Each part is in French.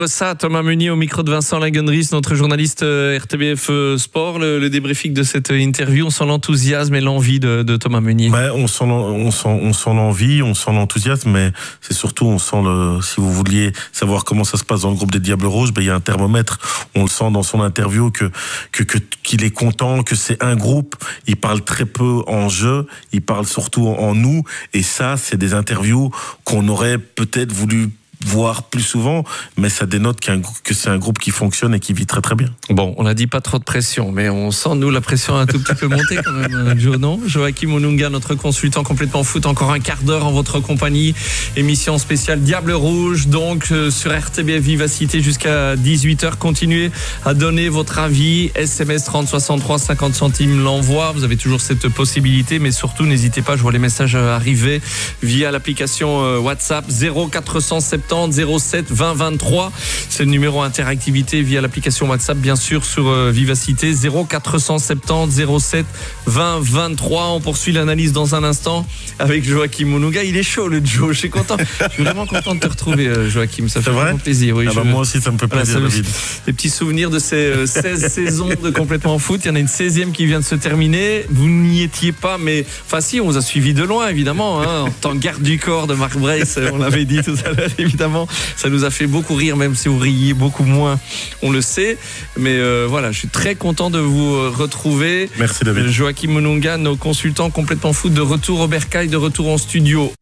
Ça, Thomas Meunier au micro de Vincent Lagendries, notre journaliste RTBF Sport. Le débriefing de cette interview, on sent l'enthousiasme et l'envie de Thomas Meunier. On sent l'envie, on sent l'enthousiasme, mais c'est surtout, on sent si vous vouliez savoir comment ça se passe dans le groupe des Diables Rouges, il y a un thermomètre. On le sent dans son interview qu'il est content, que c'est un groupe. Il parle très peu en jeu, il parle surtout en nous. Et ça, c'est des interviews qu'on aurait peut-être voulu voir plus souvent, mais ça dénote que c'est un groupe qui fonctionne et qui vit très très bien. Bon, on n'a dit pas trop de pression, mais on sent, nous, la pression un tout petit peu monter quand même, Joe, non ? Joachim Onunga, notre consultant complètement foot, encore un quart d'heure en votre compagnie. Émission spéciale Diable Rouge, donc sur RTBF Vivacité jusqu'à 18h. Continuez à donner votre avis. SMS 30 63 50 centimes l'envoi. Vous avez toujours cette possibilité, mais surtout, n'hésitez pas, je vois les messages arriver via l'application WhatsApp 0470 07 20 23. C'est le numéro interactivité via l'application WhatsApp, bien sûr, sur Vivacité 0470 07 20 23. On poursuit l'analyse dans un instant avec Joachim Onunga. Il est chaud, le Joe. Je suis content. Je suis vraiment content de te retrouver, Joachim. Ça fait vraiment plaisir. Oui, moi aussi, ça me fait plaisir, David. Des petits souvenirs de ces 16 saisons de Complètement Foot. Il y en a une 16e qui vient de se terminer. Vous n'y étiez pas, mais enfin si, on vous a suivi de loin, évidemment, en tant que garde du corps de Marc Brace. On l'avait dit tout à l'heure, évidemment. Ça nous a fait beaucoup rire, même si vous riez beaucoup moins, on le sait. Mais voilà, je suis très content de vous retrouver. Merci David. Joachim Onunga, nos consultants Complètement Foot, de retour au Bercail, de retour en studio.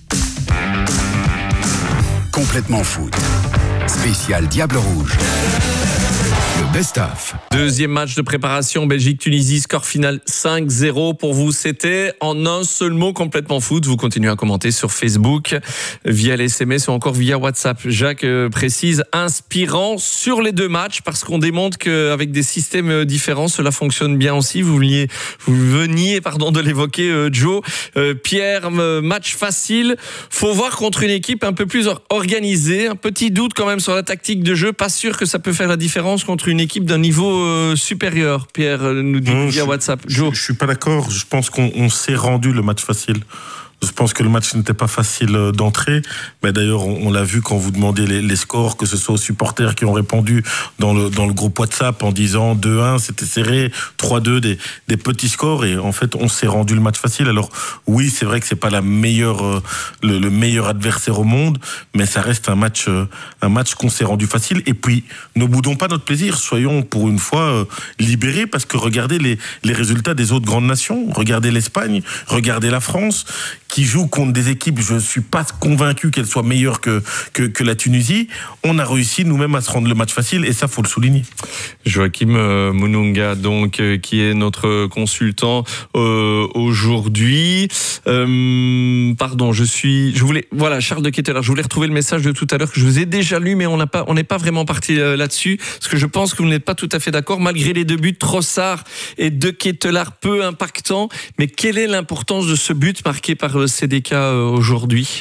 Complètement Foot, spécial Diable Rouge. Le best-of. Deuxième match de préparation, Belgique-Tunisie, score final 5-0. Pour vous, c'était en un seul mot Complètement Foot. Vous continuez à commenter sur Facebook, via les SMS ou encore via WhatsApp. Jacques précise, inspirant sur les deux matchs, parce qu'on démontre qu'avec des systèmes différents, cela fonctionne bien aussi. Vous veniez de l'évoquer, Joe. Pierre, match facile. Faut voir contre une équipe un peu plus organisée. Un petit doute quand même sur la tactique de jeu. Pas sûr que ça peut faire la différence contre une équipe d'un niveau supérieur. Pierre nous dit via WhatsApp. Joe. Je suis pas d'accord. Je pense qu'on s'est rendu le match facile. Je pense que le match n'était pas facile d'entrée, mais d'ailleurs on l'a vu quand vous demandez les scores, que ce soit aux supporters qui ont répondu dans le groupe WhatsApp en disant 2-1, c'était serré, 3-2, des petits scores, et en fait on s'est rendu le match facile. Alors oui, c'est vrai que c'est pas le meilleur adversaire au monde, mais ça reste un match qu'on s'est rendu facile. Et puis ne boudons pas notre plaisir, soyons pour une fois libérés, parce que regardez les résultats des autres grandes nations, regardez l'Espagne, regardez la France, qui joue contre des équipes, je ne suis pas convaincu qu'elles soient meilleures que la Tunisie. On a réussi nous-mêmes à se rendre le match facile, et ça, faut le souligner. Joachim Onunga, donc, qui est notre consultant aujourd'hui. Pardon, Charles de Ketteler, je voulais retrouver le message de tout à l'heure que je vous ai déjà lu, mais on n'est pas vraiment parti là-dessus, parce que je pense que vous n'êtes pas tout à fait d'accord, malgré les deux buts, Trossard et de Ketteler, peu impactants. Mais quelle est l'importance de ce but marqué par CDK aujourd'hui ?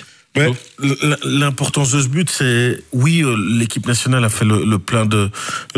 Ouais, l'importance de ce but, c'est l'équipe nationale a fait le plein de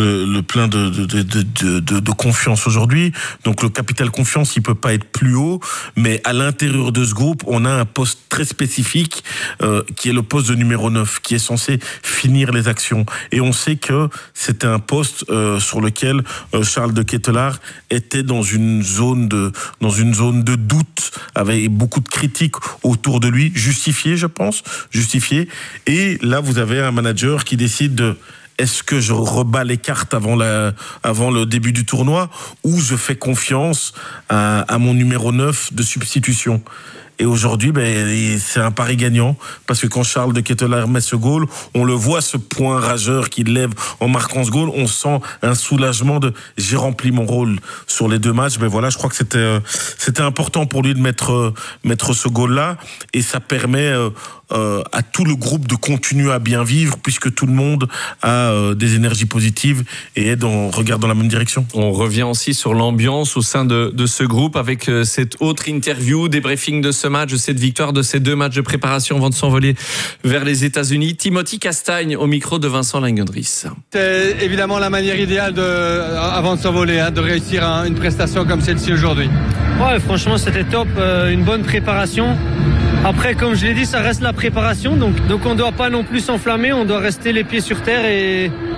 confiance aujourd'hui. Donc le capital confiance, il peut pas être plus haut, mais à l'intérieur de ce groupe, on a un poste très spécifique qui est le poste de numéro 9, qui est censé finir les actions. Et on sait que c'était un poste sur lequel Charles de Ketelaar était dans une zone de doute, avec beaucoup de critiques autour de lui, justifiées, je pense. Justifié. Et là, vous avez un manager qui décide de: est-ce que je rebats les cartes avant le début du tournoi, ou je fais confiance à mon numéro 9 de substitution? Et aujourd'hui, c'est un pari gagnant, parce que quand Charles de Ketelaar met ce goal, on le voit, ce point rageur qu'il lève en marquant ce goal, on sent un soulagement de « j'ai rempli mon rôle sur les deux matchs ». Mais voilà, je crois que c'était important pour lui de mettre ce goal-là, et ça permet à tout le groupe de continuer à bien vivre, puisque tout le monde a des énergies positives et regarde dans la même direction. On revient aussi sur l'ambiance au sein de ce groupe, avec cette autre interview, débriefing de ce match, de cette victoire, de ces deux matchs de préparation avant de s'envoler vers les États-Unis. Timothy Castagne au micro de Vincent Lagendries. C'est évidemment la manière idéale avant de s'envoler, de réussir une prestation comme celle-ci aujourd'hui. Ouais, franchement c'était top, une bonne préparation. Après, comme je l'ai dit, ça reste la préparation, donc on ne doit pas non plus s'enflammer, on doit rester les pieds sur terre et